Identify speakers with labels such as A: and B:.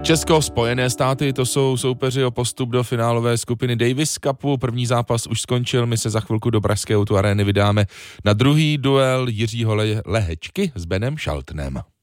A: Česko, Spojené státy, to jsou soupeři o postup do finálové skupiny Davis Cupu. První zápas už skončil, my se za chvilku do pražské O2 Arény vydáme na druhý duel Jiřího Lehečky s Benem Šaltnem.